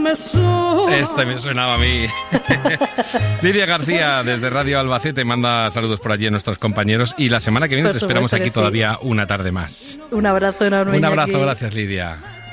Este me sonaba a mí. Lidia García, desde Radio Albacete, manda saludos por allí a nuestros compañeros. Y la semana que viene te esperamos aquí todavía una tarde más. Un abrazo enorme. Un abrazo, gracias Lidia.